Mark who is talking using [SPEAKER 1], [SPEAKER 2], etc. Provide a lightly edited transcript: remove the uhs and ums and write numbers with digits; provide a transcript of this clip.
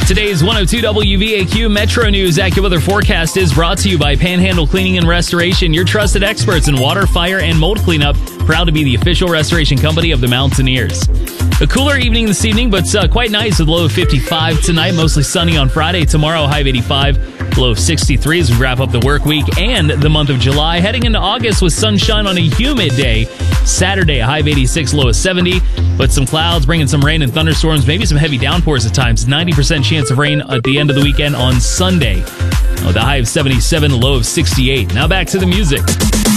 [SPEAKER 1] Today's 102 WVAQ Metro News AccuWeather forecast is brought to you by Panhandle Cleaning and Restoration, your trusted experts in water, fire, and mold cleanup. Proud to be the official restoration company of the Mountaineers. A cooler evening this evening, but quite nice with a low of 55 tonight. Mostly sunny on Friday. Tomorrow, high of 85, low of 63 as we wrap up the work week and the month of July. Heading into August with sunshine on a humid day. Saturday, a high of 86, low of 70. But some clouds bringing some rain and thunderstorms, maybe some heavy downpours at times. 90% chance of rain at the end of the weekend on Sunday. The high of 77, low of 68. Now back to the music.